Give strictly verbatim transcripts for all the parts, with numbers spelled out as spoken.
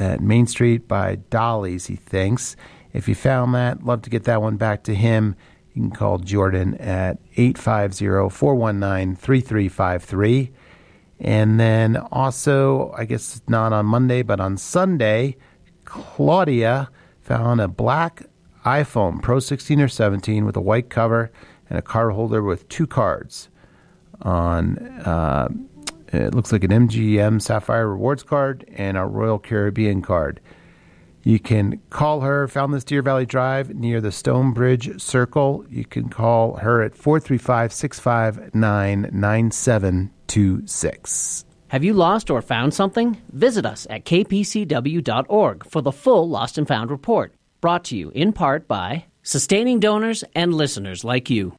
at Main Street by Dolly's, he thinks. If you found that, love to get that one back to him. You can call Jordan at eight five zero, four one nine, three three five three. And then also, I guess not on Monday, but on Sunday, Claudia found a black iPhone Pro sixteen or seventeen with a white cover and a card holder with two cards. On uh, it looks like an M G M Sapphire Rewards card and a Royal Caribbean card. You can call her, found this Deer Valley Drive near the Stonebridge Circle. You can call her at four three five, six five nine, nine seven two six. Have you lost or found something? Visit us at k p c w dot org for the full Lost and Found report. Brought to you in part by sustaining donors and listeners like you.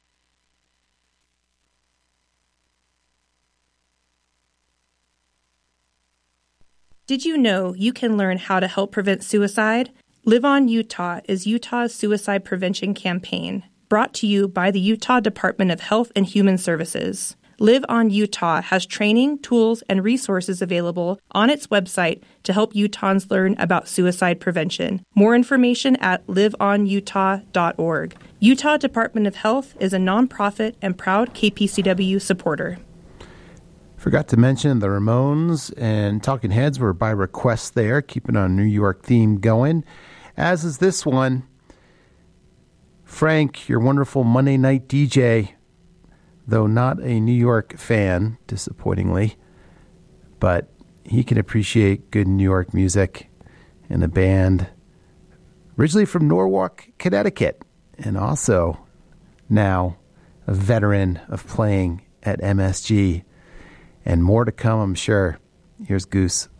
Did you know you can learn how to help prevent suicide? Live On Utah is Utah's suicide prevention campaign, brought to you by the Utah Department of Health and Human Services. Live On Utah has training, tools, and resources available on its website to help Utahns learn about suicide prevention. More information at live on utah dot org. Utah Department of Health is a nonprofit and proud K P C W supporter. Forgot to mention the Ramones and Talking Heads were by request there, keeping our New York theme going, as is this one. Frank, your wonderful Monday night D J, though not a New York fan, disappointingly, but he can appreciate good New York music and a band originally from Norwalk, Connecticut, and also now a veteran of playing at M S G. And more to come, I'm sure. Here's Goose.